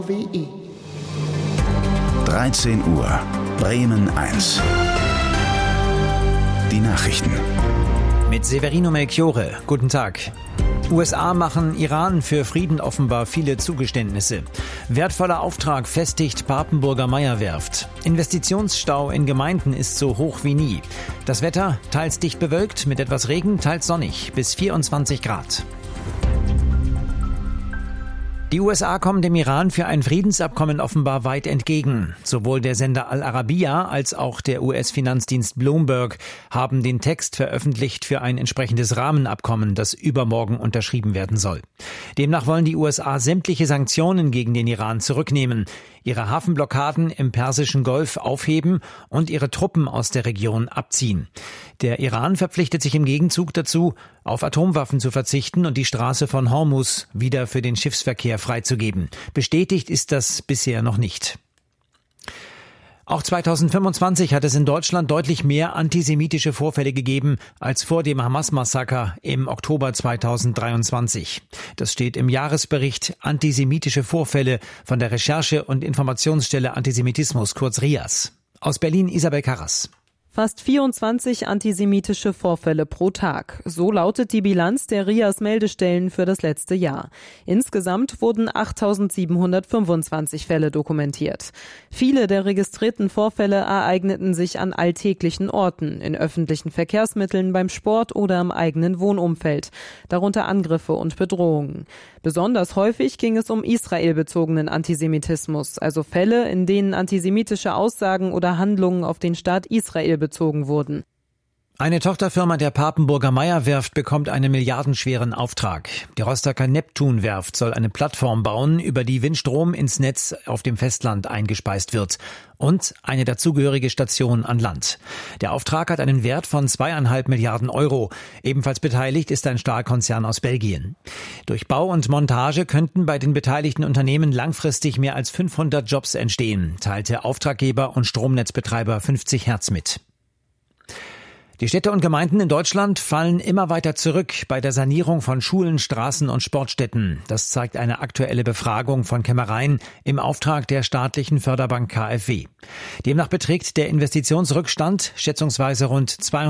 13 Uhr, Bremen 1. Die Nachrichten. Mit Severino Melchiorre. Guten Tag. USA machen Iran für Frieden offenbar viele Zugeständnisse. Wertvoller Auftrag festigt Papenburger Meyer-Werft. Investitionsstau in Gemeinden ist so hoch wie nie. Das Wetter teils dicht bewölkt, mit etwas Regen, teils sonnig, bis 24 Grad. Die USA kommen dem Iran für ein Friedensabkommen offenbar weit entgegen. Sowohl der Sender Al Arabiya als auch der US-Finanzdienst Bloomberg haben den Text veröffentlicht für ein entsprechendes Rahmenabkommen, das übermorgen unterschrieben werden soll. Demnach wollen die USA sämtliche Sanktionen gegen den Iran zurücknehmen, ihre Hafenblockaden im Persischen Golf aufheben und ihre Truppen aus der Region abziehen. Der Iran verpflichtet sich im Gegenzug dazu, auf Atomwaffen zu verzichten und die Straße von Hormuz wieder für den Schiffsverkehr freizugeben. Bestätigt ist das bisher noch nicht. Auch 2025 hat es in Deutschland deutlich mehr antisemitische Vorfälle gegeben als vor dem Hamas-Massaker im Oktober 2023. Das steht im Jahresbericht Antisemitische Vorfälle von der Recherche- und Informationsstelle Antisemitismus, kurz RIAS. Aus Berlin Isabel Karras. Fast 24 antisemitische Vorfälle pro Tag. So lautet die Bilanz der RIAS-Meldestellen für das letzte Jahr. Insgesamt wurden 8.725 Fälle dokumentiert. Viele der registrierten Vorfälle ereigneten sich an alltäglichen Orten, in öffentlichen Verkehrsmitteln, beim Sport oder im eigenen Wohnumfeld, darunter Angriffe und Bedrohungen. Besonders häufig ging es um israelbezogenen Antisemitismus, also Fälle, in denen antisemitische Aussagen oder Handlungen auf den Staat Israel bezogen wurden. Eine Tochterfirma der Papenburger Meyer-Werft bekommt einen milliardenschweren Auftrag. Die Rostocker Neptun-Werft soll eine Plattform bauen, über die Windstrom ins Netz auf dem Festland eingespeist wird. Und eine dazugehörige Station an Land. Der Auftrag hat einen Wert von 2,5 Milliarden Euro. Ebenfalls beteiligt ist ein Stahlkonzern aus Belgien. Durch Bau und Montage könnten bei den beteiligten Unternehmen langfristig mehr als 500 Jobs entstehen, teilte Auftraggeber und Stromnetzbetreiber 50 Hertz mit. Die Städte und Gemeinden in Deutschland fallen immer weiter zurück bei der Sanierung von Schulen, Straßen und Sportstätten. Das zeigt eine aktuelle Befragung von Kämmereien im Auftrag der staatlichen Förderbank KfW. Demnach beträgt der Investitionsrückstand schätzungsweise rund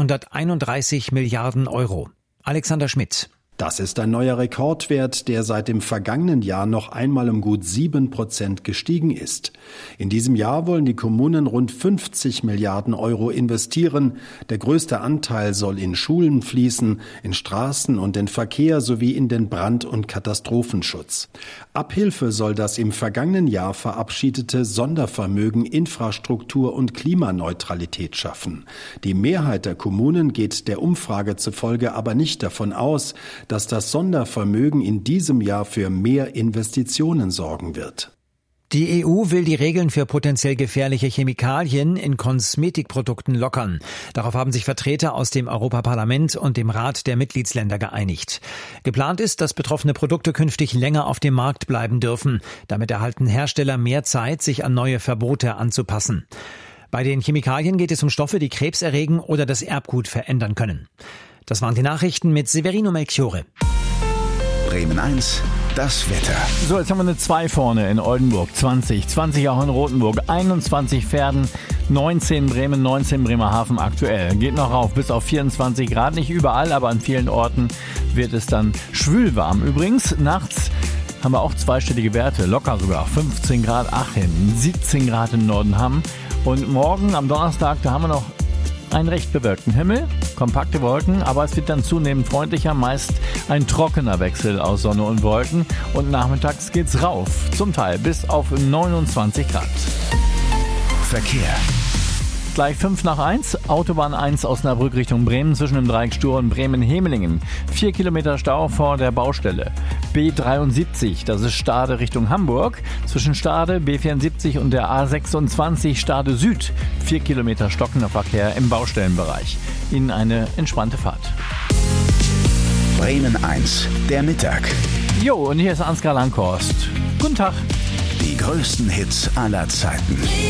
231 Milliarden Euro. Alexander Schmidt. Das ist ein neuer Rekordwert, der seit dem vergangenen Jahr noch einmal um gut 7% gestiegen ist. In diesem Jahr wollen die Kommunen rund 50 Milliarden Euro investieren. Der größte Anteil soll in Schulen fließen, in Straßen und den Verkehr sowie in den Brand- und Katastrophenschutz. Abhilfe soll das im vergangenen Jahr verabschiedete Sondervermögen Infrastruktur und Klimaneutralität schaffen. Die Mehrheit der Kommunen geht der Umfrage zufolge aber nicht davon aus, dass das Sondervermögen in diesem Jahr für mehr Investitionen sorgen wird. Die EU will die Regeln für potenziell gefährliche Chemikalien in Kosmetikprodukten lockern. Darauf haben sich Vertreter aus dem Europaparlament und dem Rat der Mitgliedsländer geeinigt. Geplant ist, dass betroffene Produkte künftig länger auf dem Markt bleiben dürfen. Damit erhalten Hersteller mehr Zeit, sich an neue Verbote anzupassen. Bei den Chemikalien geht es um Stoffe, die Krebs erregen oder das Erbgut verändern können. Das waren die Nachrichten mit Severino Melchiorre. Bremen 1, das Wetter. So, jetzt haben wir eine 2 vorne in Oldenburg, 20 auch in Rothenburg, 21 Verden, 19 Bremen, 19 Bremerhaven aktuell. Geht noch rauf bis auf 24 Grad, nicht überall, aber an vielen Orten wird es dann schwülwarm. Übrigens, nachts haben wir auch zweistellige Werte, locker sogar 15 Grad Aachen, 17 Grad im Nordenham. Und morgen am Donnerstag, da haben wir noch einen recht bewölkten Himmel, kompakte Wolken, aber es wird dann zunehmend freundlicher, meist ein trockener Wechsel aus Sonne und Wolken und nachmittags geht's rauf, zum Teil bis auf 29 Grad. Verkehr. Gleich 5:05, Autobahn 1 Osnabrück Richtung Bremen zwischen dem Dreieck Stur und Bremen-Hemelingen. 4 Kilometer Stau vor der Baustelle. B73, das ist Stade Richtung Hamburg. Zwischen Stade, B74 und der A26 Stade Süd. 4 Kilometer stockender Verkehr im Baustellenbereich. Ihnen eine entspannte Fahrt. Bremen 1, der Mittag. Jo, und hier ist Ansgar Langhorst. Guten Tag. Die größten Hits aller Zeiten.